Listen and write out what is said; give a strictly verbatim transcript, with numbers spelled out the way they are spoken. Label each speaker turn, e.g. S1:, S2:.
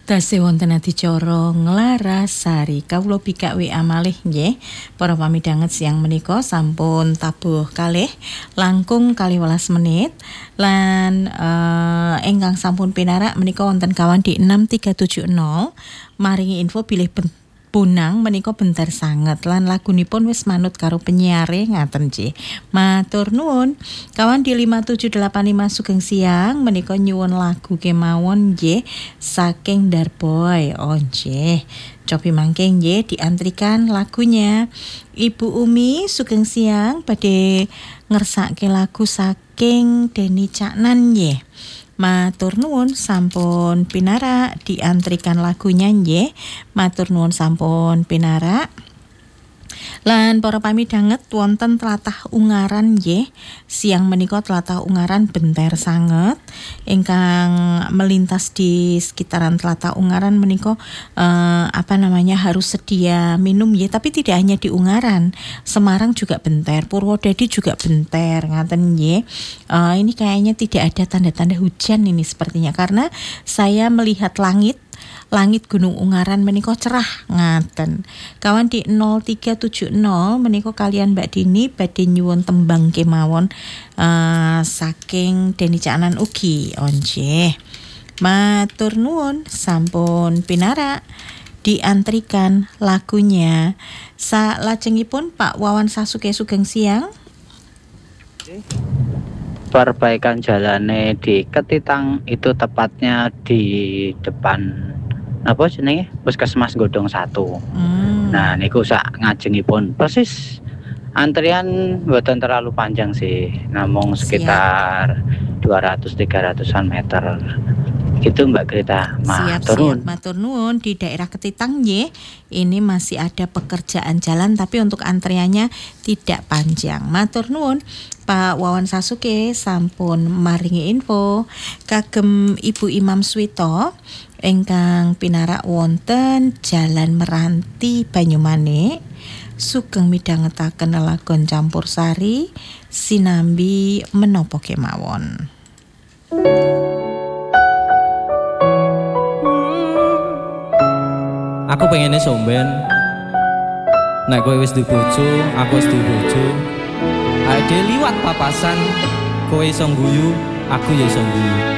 S1: Tasih wonten adicara nglarasari kawula bikak W A malih nggih. Para pamidhanget siang menika sampun tabuh kalih langkung kalih welas menit lan uh, ingkang sampun pinarak menika wonten kawan di enam tiga tujuh nol maringi info bilih punang menika bentar sanget lan lagunipun wis manut karo penyiare ngaten nggih. Matur nuwun. Kawan di lima tujuh delapan lima Sugeng Siang menika nyuwun lagu kemawon nggih saking Darboy. Oh nggih. Cobi mangke nggih diantrikan lagunya. Ibu Umi Sugeng Siang badhe ngersake lagu saking Deni Caknan nggih. Matur nuwun sampun pinarak diantrikan lagunya nggih. Matur nuwun sampun pinarak. Lan para pamidhanget wonten tlatah Ungaran nggih. Siang menika tlatah Ungaran benter sanget ingkang melintas di sekitaran tlatah Ungaran menika eh, apa namanya harus sedia minum nggih, tapi tidak hanya di Ungaran. Semarang juga benter, Purwodadi juga benter ngaten nggih. Eh, ini kayaknya tidak ada tanda-tanda hujan ini sepertinya karena saya melihat langit Langit Gunung Ungaran menika cerah ngaten. Kawan di nol tiga tujuh nol menika kalian Mbak Dini badhe nyuwun tembang kemawon uh, saking Deni Caknan ugi. Onjeh. Matur nuwun sampun pinarak diantrikan lagunya. Salajengipun Pak Wawan Sasuke Sugeng Siang.
S2: Perbaikan jalannya di Ketitang itu tepatnya di depan apa jenenge Puskesmas Godong satu. Hmm. Nah niku sak ngajengipun persis antrian mboten terlalu panjang sih, namung sekitar dua ratus tiga ratusan meter. Gitu Mbak Greta.
S1: Matur nuwun. Matur nuwun di daerah Ketitang nggih. Ini masih ada pekerjaan jalan tapi untuk antriannya tidak panjang. Matur nuwun. Pak Wawan Sasuke sampun maringi info kagem Ibu Imam Swito ingkang pinarak wonten Jalan Meranti Banyumanik. Sugeng midhangetaken lelagon campursari sinambi menapa kemawon.
S3: Aku pengennya somben. Nek kowe wis duwe bojo, aku wis duwe bojo. Ayo liwat papasan, kowe iso ngguyu, aku ya iso ngguyu.